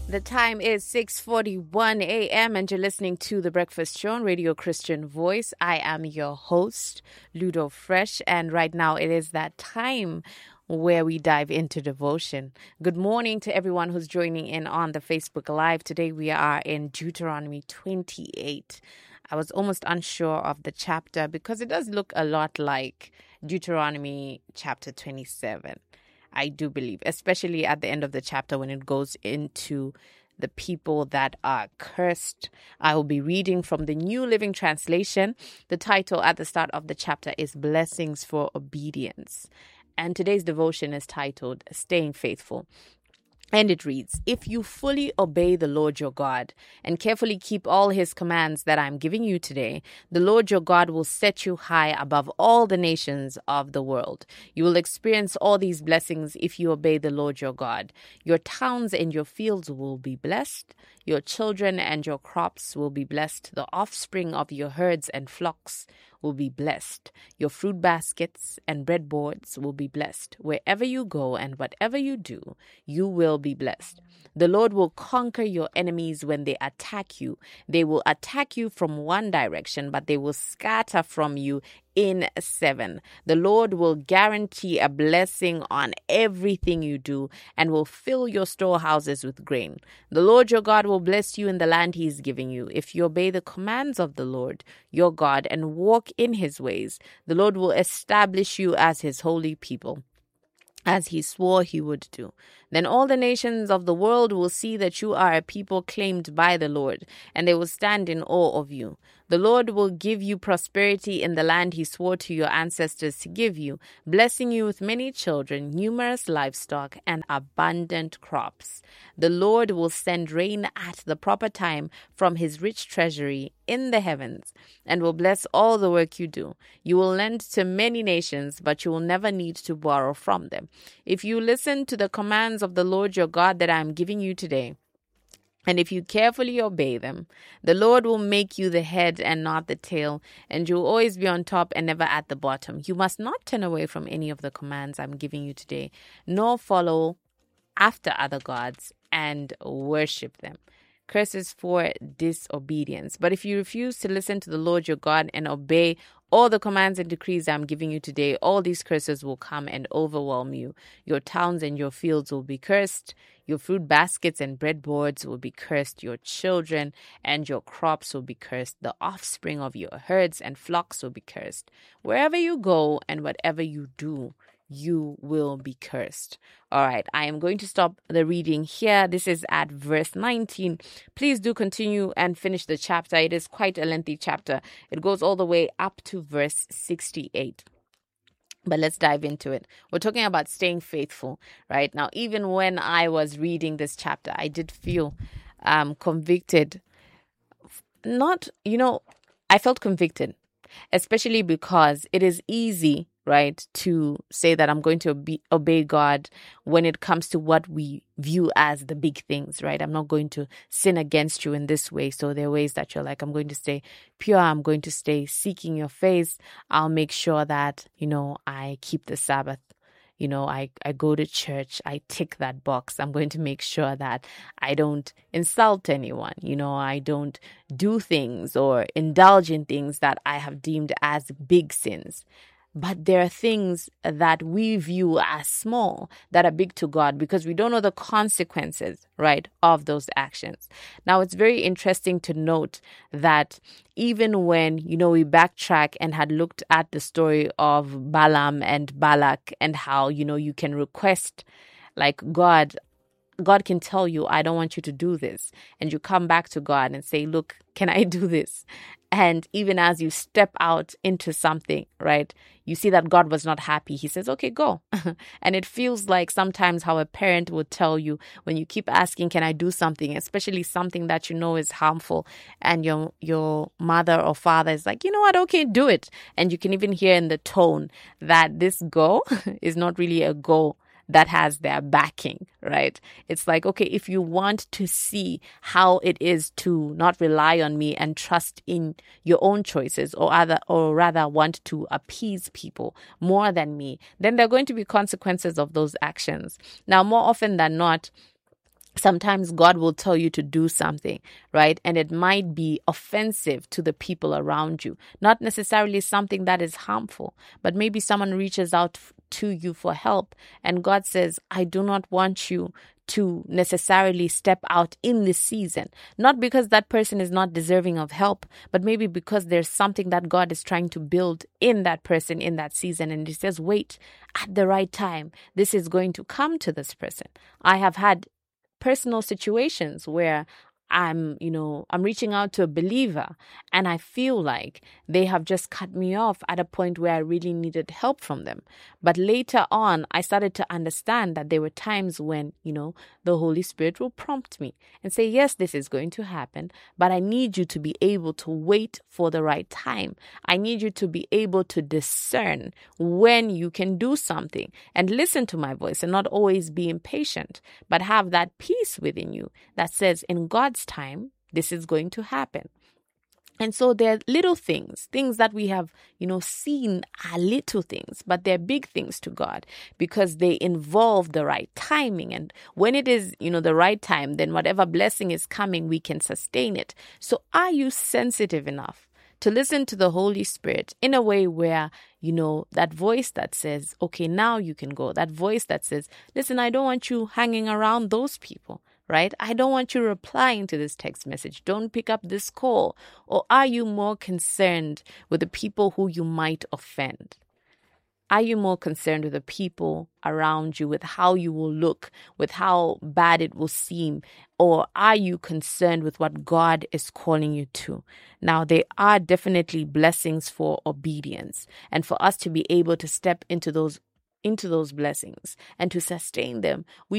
The time is 6:41 a.m. and you're listening to The Breakfast Show on Radio Christian Voice. I am your host, Ludo Fresh, and right now it is that time where we dive into devotion. Good morning to everyone who's joining in on the Facebook Live. Today we are in Deuteronomy 28. I was almost unsure of the chapter because it does look a lot like Deuteronomy chapter 27. I do believe, especially at the end of the chapter when it goes into the people that are cursed. I will be reading from the New Living Translation. The title at the start of the chapter is Blessings for Obedience. And today's devotion is titled Staying Faithful. And it reads, if you fully obey the Lord your God and carefully keep all his commands that I'm giving you today, the Lord your God will set you high above all the nations of the world. You will experience all these blessings if you obey the Lord your God. Your towns and your fields will be blessed. Your children and your crops will be blessed. The offspring of your herds and flocks will be blessed. Your fruit baskets and breadboards will be blessed. Wherever you go and whatever you do, you will be blessed. The Lord will conquer your enemies when they attack you. They will attack you from one direction, but they will scatter from you in 7. The Lord will guarantee a blessing on everything you do and will fill your storehouses with grain. The Lord your God will bless you in the land he is giving you. If you obey the commands of the Lord your God and walk in his ways, the Lord will establish you as his holy people, as he swore he would do. Then all the nations of the world will see that you are a people claimed by the Lord, and they will stand in awe of you. The Lord will give you prosperity in the land he swore to your ancestors to give you, blessing you with many children, numerous livestock, and abundant crops. The Lord will send rain at the proper time from his rich treasury in the heavens, and will bless all the work you do. You will lend to many nations, but you will never need to borrow from them. If you listen to the commands of the Lord your God that I am giving you today, and if you carefully obey them, the Lord will make you the head and not the tail, and you will always be on top and never at the bottom. You must not turn away from any of the commands I'm giving you today, nor follow after other gods and worship them. Curses for disobedience. But if you refuse to listen to the Lord your God and obey all the commands and decrees I'm giving you today, all these curses will come and overwhelm you. Your towns and your fields will be cursed. Your fruit baskets and breadboards will be cursed. Your children and your crops will be cursed. The offspring of your herds and flocks will be cursed. Wherever you go and whatever you do, you will be cursed. All right, I am going to stop the reading here. This is at verse 19. Please do continue and finish the chapter. It is quite a lengthy chapter. It goes all the way up to verse 68. But let's dive into it. We're talking about staying faithful, right? Now, even when I was reading this chapter, I did feel convicted. I felt convicted, especially because it is easy, right, to say that I'm going to obey God when it comes to what we view as the big things, right? I'm not going to sin against you in this way. So there are ways that you're like, I'm going to stay pure. I'm going to stay seeking your face. I'll make sure that, I keep the Sabbath. I go to church. I tick that box. I'm going to make sure that I don't insult anyone. I don't do things or indulge in things that I have deemed as big sins. But there are things that we view as small that are big to God because we don't know the consequences, right, of those actions. Now, it's very interesting to note that even when, we backtrack and had looked at the story of Balaam and Balak and how, you can request, like, God can tell you, I don't want you to do this. And you come back to God and say, look, can I do this? And even as you step out into something, right, you see that God was not happy. He says, okay, go. And it feels like sometimes how a parent would tell you when you keep asking, can I do something, especially something that is harmful, and your mother or father is like, you know what, okay, do it. And you can even hear in the tone that this go is not really a go that has their backing, right? It's like, okay, if you want to see how it is to not rely on me and trust in your own choices, or rather want to appease people more than me, then there are going to be consequences of those actions. Now, more often than not, Sometimes God will tell you to do something, right? And it might be offensive to the people around you. Not necessarily something that is harmful, but maybe someone reaches out to you for help. And God says, I do not want you to necessarily step out in this season. Not because that person is not deserving of help, but maybe because there's something that God is trying to build in that person in that season. And He says, wait, at the right time, this is going to come to this person. I have had personal situations where I'm reaching out to a believer and I feel like they have just cut me off at a point where I really needed help from them. But later on, I started to understand that there were times when, the Holy Spirit will prompt me and say, yes, this is going to happen, but I need you to be able to wait for the right time. I need you to be able to discern when you can do something and listen to my voice and not always be impatient, but have that peace within you that says, in God's time, this is going to happen. And so they're little things that we have, seen are little things, but they're big things to God because they involve the right timing. And when it is, the right time, then whatever blessing is coming, we can sustain it. So are you sensitive enough to listen to the Holy Spirit in a way where, that voice that says, okay, now you can go. That voice that says, listen, I don't want you hanging around those people. Right? I don't want you replying to this text message. Don't pick up this call. Or are you more concerned with the people who you might offend? Are you more concerned with the people around you, with how you will look, with how bad it will seem? Or are you concerned with what God is calling you to? Now, there are definitely blessings for obedience and for us to be able to step into those blessings and to sustain them. We